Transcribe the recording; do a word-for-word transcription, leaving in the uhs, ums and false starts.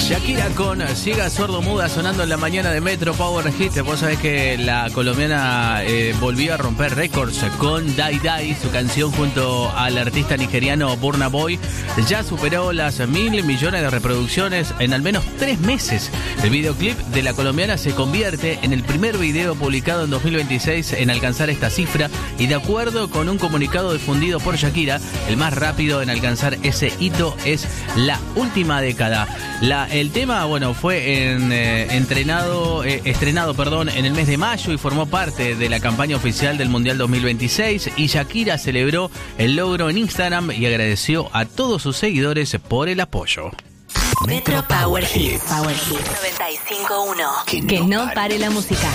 Shakira con Ciega Sordo Muda sonando en la mañana de Metro Power Hit. Vos sabés que la colombiana eh, volvió a romper récords con Dai Dai. Su canción junto al artista nigeriano Burna Boy ya superó las mil millones de reproducciones en al menos tres meses. El videoclip de la colombiana se convierte en el primer video publicado en dos mil veintiséis en alcanzar esta cifra y, de acuerdo con un comunicado difundido por Shakira, el más rápido en alcanzar ese hito es la última década. La, el tema, bueno, fue en, eh, entrenado, eh, estrenado perdón, en el mes de mayo y formó parte de la campaña oficial del Mundial dos mil veintiséis, y Shakira celebró el logro en Instagram y agradeció a todos sus seguidores por el apoyo. Metro Power Hit. Power Hit noventa y cinco punto uno. Que no, que no pare la música.